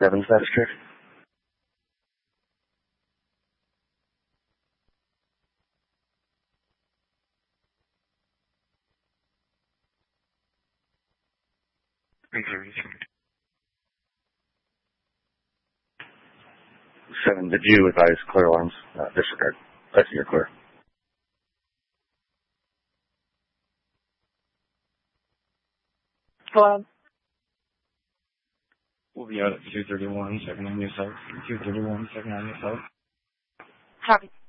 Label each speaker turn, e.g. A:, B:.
A: 7 status check. Seven, did you advise clear alarms? Disregard. I see you're clear.
B: Hello.
C: We'll be out at 231, checking on your site. 231, checking on your site.
B: Copy.